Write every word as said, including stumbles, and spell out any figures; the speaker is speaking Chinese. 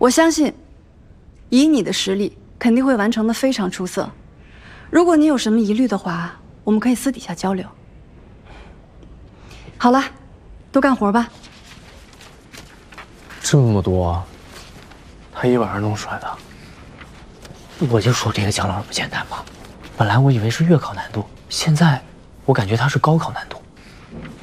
我相信，以你的实力，肯定会完成的非常出色。如果你有什么疑虑的话，我们可以私底下交流。好了，都干活吧。 这么多，他一晚上弄出来的。 我就说这个姜老师不简单吧，本来我以为是月考难度，现在我感觉他是高考难度。